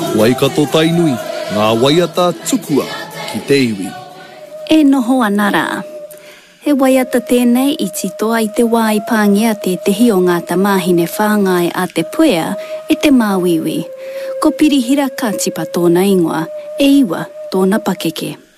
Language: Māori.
Waikato tainui, ngā waiata tukua ki te iwi. E noho anara. He waiata tēnei I titoa I te wā I pāngia te tehi o ngā tamāhine whāngai a te puea e te māwiwi. Ko pirihira ka tipa tōna ingoa, e iwa tōna pakeke.